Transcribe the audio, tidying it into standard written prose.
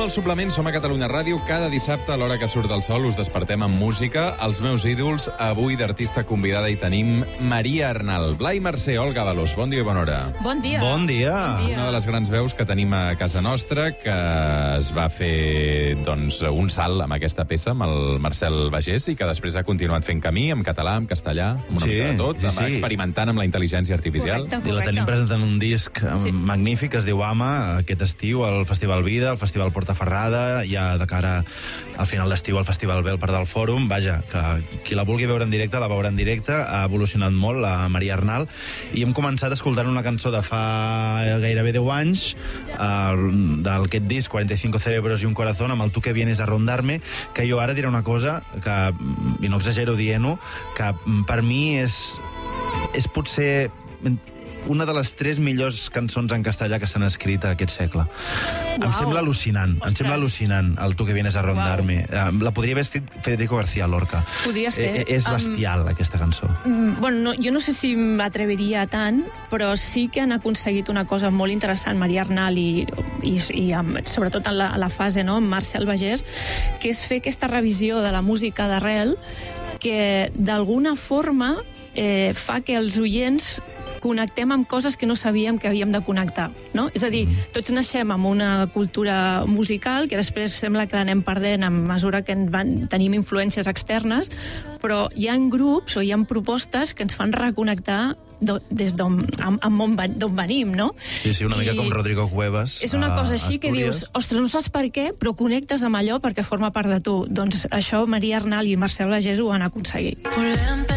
al Suplement, som a Catalunya Ràdio. Cada dissabte, a l'hora que surt el sol, us despertem amb música. Els meus ídols, avui d'artista convidada hi tenim Maria Arnal. Blai Mercè, Olga Veloz, bon dia i bona hora. Bon dia. Bon dia. Una de les grans veus que tenim a casa nostra, que es va fer un salt amb aquesta peça, amb el Marcel Bagés, i que després ha continuat fent camí en català, en castellà, amb una mica de tot, experimentant amb la intel·ligència artificial. Correcte. I la tenim presentant un disc magnífic que es diu Ama, aquest estiu, al Festival Vida, al Festival Portaferrada, ja de cara al final d'estiu al Festival Bel del Fòrum. Vaja, que qui la vulgui veure en directe, la veurà en directe. Ha evolucionat molt, la Maria Arnal, i hem començat escoltant una cançó de fa gairebé 10 anys, d'aquest disc, 45 cerebros y un corazón, amb el Tu que vienes a rondarme, que jo ara diré una cosa, que, i no exagero dient-ho, que per mi és potser una de les 3 millors cançons en castellà que s'han escrit aquest segle. Em sembla al·lucinant, el Tu que vienes a rondarme. La podria haver escrit Federico García Lorca. Podria ser. És bestial, aquesta cançó. Bueno, jo no sé si m'atreviria tant, però sí que han aconseguit una cosa molt interessant, Maria Arnal i sobretot en la fase, no?, amb Marcel Bagés, que és fer aquesta revisió de la música d'arrel que d'alguna forma fa que els oients connectem amb coses que no sabíem que havíem de connectar, no? És a dir, tots naixem amb una cultura musical que després sembla que l'anem perdent a mesura que tenim influències externes, però hi ha grups o hi ha propostes que ens fan reconnectar des d'on venim, no? Sí, una mica com Rodrigo Cuevas. És una cosa així que dius, ostres, no saps per què, però connectes amb allò perquè forma part de tu. Doncs això Maria Arnal i Marcel Bagés ho han aconseguit.